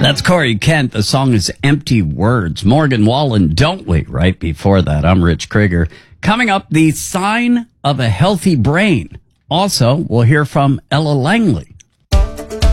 That's Corey Kent. The song is Empty Words. Morgan Wallen, Don't We? Right before that, I'm Rich Krieger. Coming up, the sign of a healthy brain. Also, we'll hear from Ella Langley.